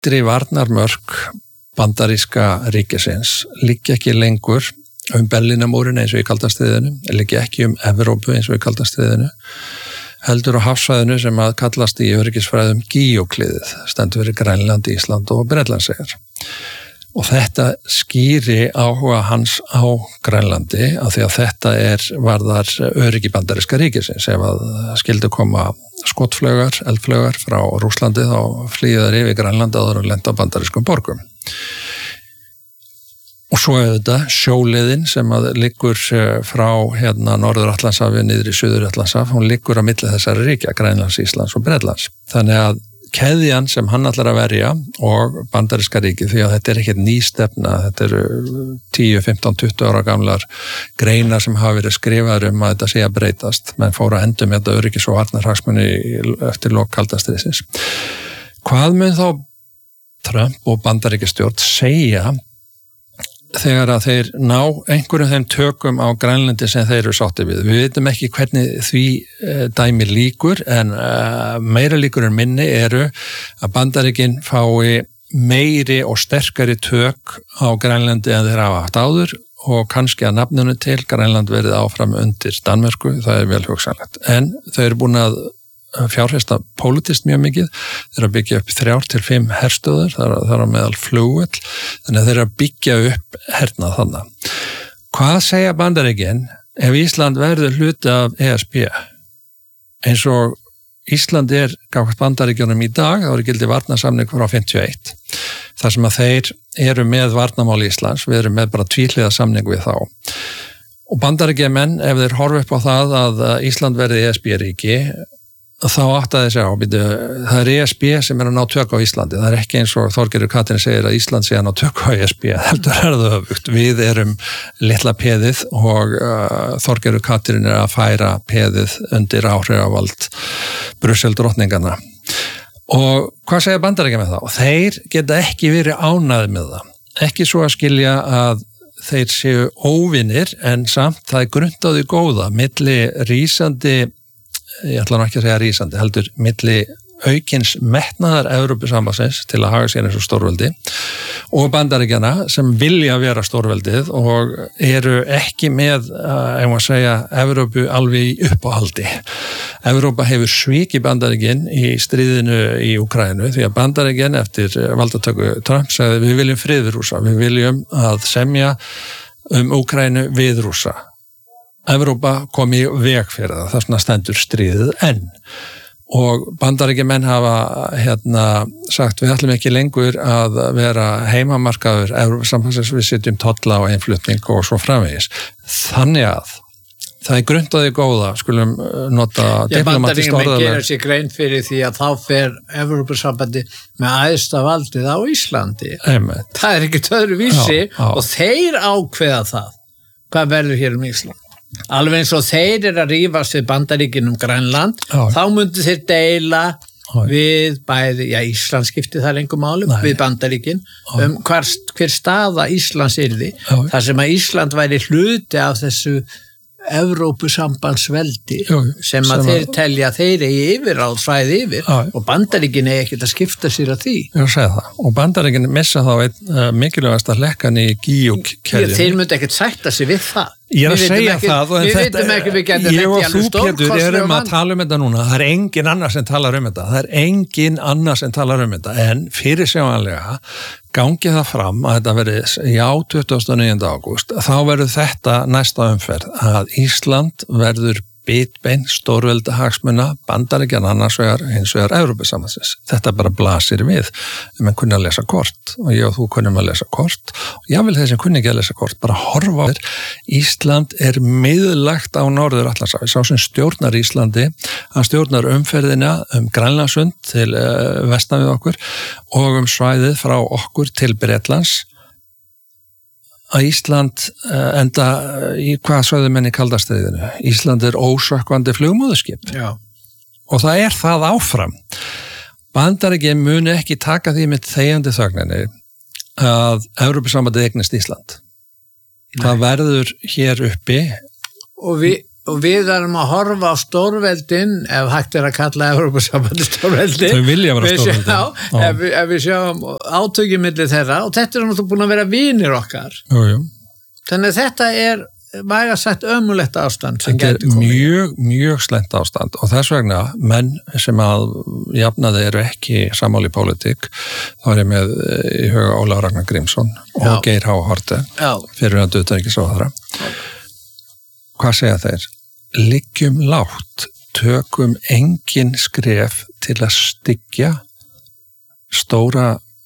ytri varnarmörk bandaríska ríkisins liggja ekki lengur Berlínarmúrin eins og í kalda stríðinu, liggja ekki Evrópu eins og í kalda stríðinu, heldur á hafsvæðinu sem að kallast í öryggisfræðum Gíókliðið, stendur fyrir Grænland, Ísland og Bretlandseyjar. Og þetta skýri áhuga hans á Grænlandi af því að þetta varðar öryggi bandaríska ríkisins. Ef að skildu koma skotflaugar, eldflaugar frá Rússlandi þá flýðar yfir Grænlandi áður og lenda á bandarískum borgum. Og svo þetta sjóleiðin sem að liggur frá Norður-Atlantshafi niður í Suður-Atlantshaf, hún liggur á milli þessari ríkja, Grænlands, Íslands og Bretlands. Þannig að keðjan sem hann ætlar að verja og bandaríska ríki, því að þetta ekkert ný stefna, þetta eru 10, 15, 20 ára gamlar greinar sem hafa verið skrifaður að þetta sé að breytast, menn fóru að endum þetta öryggis- og varnarhagsmuni eftir lok kalda stríðsins. Hvað mun þá Trump og bandaríkjastjórn segja þegar að þeir ná einhverjum þeim tökum á Grænlandi sem þeir eru sátti við. Við veitum ekki hvernig því dæmi líkur, en meira líkur en minni eru að Bandaríkin fái meiri og sterkari tök á Grænlandi en þeir hafa haft áður og kannski að nafninu til Grænland verið áfram undir Danmörku, það vel hugsanlegt. En þau eru búin að fjárfesta pólitískt mjög mikið, þeir að byggja upp 3 til 5 herstöðar, það er meðal flugvöll, þannig að þeir að byggja upp hernað þannig. Hvað segja Bandaríkin ef Ísland verður hluti af ESB? Eins og Ísland gagnvart Bandaríkjunum í dag, þá gildi varnarsamning frá 51, þar sem að þeir eru með varnarmál Íslands, við erum með bara tvíhliða samning við þá. Og Bandaríkjamenn, ef þeir horfa upp á það að Ísland verði ESB-ríki, þá áttaði sig á, það er ESB sem að ná tök á Íslandi, það ekki eins og Þorgerður Katrín segir að Ísland sé að ná tök á ESB, heldur það öfugt, við erum litla peðið og Þorgerður Katrín að færa peðið undir áhrifavald Brussel drottninganna. Og hvað segja Bandaríkjamenn með það? Þeir geta ekki verið ánægðir með það, ekki svo að skilja að þeir séu óvinir, en samt það grunnt á því góða, milli rísandi, ég ætla nú ekki að segja rísandi, heldur milli aukins metnaðar Evrópusambandsins til að haga sér eins og stórveldi og Bandaríkjanna sem vilja vera stórveldið og eru ekki með, ef maður segja, Evrópu alveg í uppáhaldi. Evrópa hefur svikið Bandaríkin í stríðinu í Úkraínu því að Bandaríkin eftir valdatöku Trump sagði við viljum frið við Rússa, við viljum að semja Úkraínu við Rússa. Evrópa kom í veg fyrir það, þess vegna stendur stríðið enn. Og Bandaríkjamenn hafa sagt við ætlum ekki lengur að vera heimamarkaður Evrópusambandsins, við setjum tolla á innflutning og svo framvegis. Þannig að það grunnt á því góða, skulum nota diplomatist orðalag. Bandaríkjamenn gerir sér grein fyrir því að þá fer Evrópusambandi með æðsta valdið á Íslandi. Einmitt. Það ekki öðru vísi og þeir ákveða það. Hvað verður hér Ísland? Alveg eins og þeir að rífast við Bandaríkin Grænland, þá myndu þeir deila við bæði, Ísland skipti það lengur málum, við Bandaríkin, hver staða Íslands yrði, þar sem að Ísland væri hluti af þessu Evrópusambandsveldi sem að þeir telja að þeir eigi yfirráð svæði yfir og Bandaríkin eigi ekkert að skipta sér að því. Ég segja það. Og Bandaríkin missa þá einn mikilvægast að lekkan í Gíók-keðjunni. Þeir myndi ekkert sætta sig við það. Ég að segja það og við vitum ekki við getum ég og þú Pétur erum að tala þetta núna, það engin annar sem talar þetta, það engin annar sem talar þetta, en fyrirsjáanlega gangi það fram að þetta verið 29. ágúst, þá verður þetta næsta umferð að Ísland verður bitbein stórvelda hagsmuna Bandaríkjanna annars vegar hins vegar Evrópusambandsins. Þetta bara blasir við menn kunni að lesa kort og ég og þú kunnum að lesa kort og ég vil þeir sem kunni ekki að lesa kort bara horfa á þér. Ísland miðlægt á Norður-Atlantshafi, sá sem stjórnar Íslandi, hann stjórnar umferðina Grænlandssund til vestan við okkur og svæðið frá okkur til Bretlands. Að Ísland enda í hvað sögðu menn í kaldastríðinu. Ísland ósökkvandi flugmóðurskip. Já. Og það það áfram. Bandaríkin muni ekki taka því með þegjandi þögninni að Evrópusambandið eignist Ísland. Nei. Það verður hér uppi og við og við erum að horfa á stórveldin, ef hægt að kalla Evrópusambandi stórveldin. Þau vilja vera stórveldin. Ef við sjáum átökjum milli þeirra, og þetta náttúrulega búin að vera vinir okkar. Jú. Þannig þetta væga sagt ömulegt ástand sem gæti komið. Mjög slæmt ástand og þess vegna menn sem að jafnaði eru ekki sammála í pólitík, þá ég með í huga Ólafur Ragnar Grímsson og Geir H. Haarde fyrir að utanríkisráðherra. Hvað segja þeir? Liggjum lágt, tökum engin skref til að styggja stóra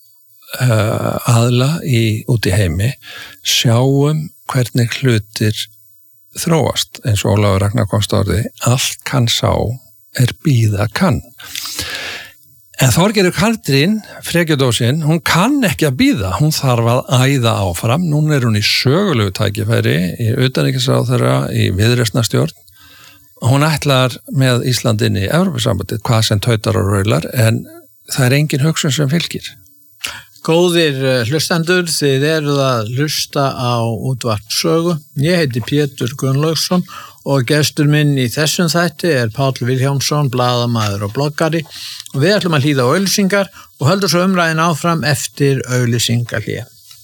aðla út í heimi, sjáum hvernig hlutir þróast, eins og Ólafur Ragnar komst orði, allt kann sá bíða kann. En Þorgerður Katrín, frekjudósin, hún kann ekki að bíða, hún þarf að æða áfram, núna hún í sögulegu tækifæri, í utanríkisráðherra, í viðreisnarstjórn, hún ætlar með Ísland inn í Evrópusambandið, hvað sem tautar og raular, en það engin hugsun sem fylgir. Góðir hlustendur, þið eruð að hlusta á útvarp sögu. Ég heiti Pétur Gunnlaugsson og gestur minn í þessum þætti Páll Vilhjálmsson, blaðamaður og bloggari. Og við ætlum að hlýða á auglýsingar og höldum svo umræðin áfram eftir auglýsingahlé.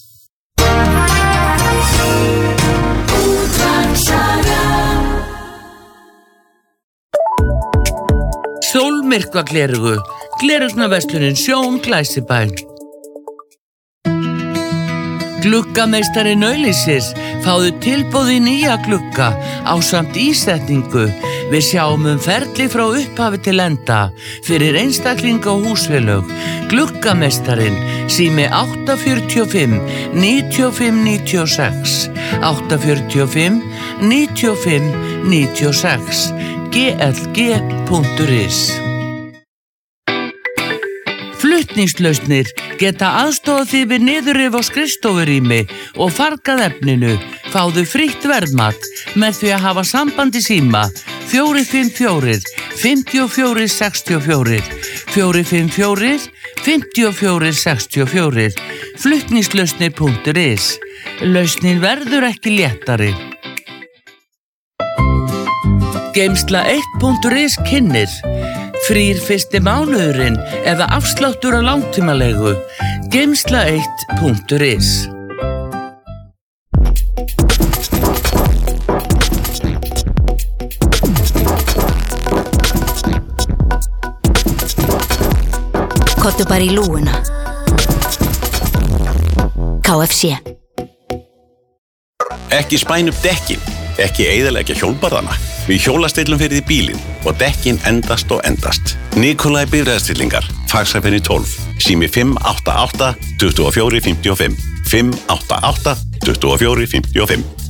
Sólmyrkva glerugu, glerugnaverslunin Sjón Glæsibæ. Gluggameistarinn Auglýsir, fáðu tilboð í nýja glugga ásamt ísetningu. Við sjáum ferli frá upphafi til enda fyrir einstaklinga og húsfélög. Gluggameistarinn, sími 845 95 96, 845 95 96, glg.is. Flutningslausnir geta aðstofað þig við niðurrif á skrifstofurými og fargað efninu. Fáðu frítt verðmat með því að hafa samband í síma 454 54 64 454 54 64 flutningslausnir.is. Lausnin verður ekki léttari. Geymsla 1.is kynnir frýr fyrsti mánuðurinn eða afsláttur á langtímalegu. Geymsla 1.is. Kottu bara í lúuna. KFC. Ekki spæn upp dekkin, ekki eyðileggja hjólbarðana. Við hjólastillum fyrir því bílinn og dekkin endast og endast. Nikolai bifreiðastillingar, Faxaferði 12, sími 588 24 55, 588 24 55.